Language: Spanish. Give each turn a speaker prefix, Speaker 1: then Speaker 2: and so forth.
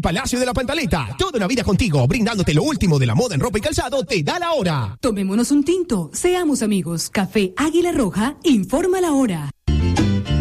Speaker 1: Palacio de la Pantaleta. Toda una vida contigo, brindándote lo último de la moda en ropa y calzado. Te da la hora.
Speaker 2: Tomémonos un tinto. Seamos amigos. Café Águila Roja informa la hora.